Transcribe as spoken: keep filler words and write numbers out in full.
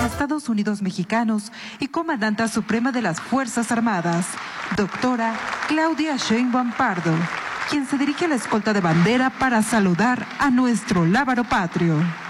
Estados Unidos mexicanos y comandante suprema de las Fuerzas Armadas, doctora Claudia Sheinbaum Pardo, quien se dirige a la escolta de bandera para saludar a nuestro lábaro patrio.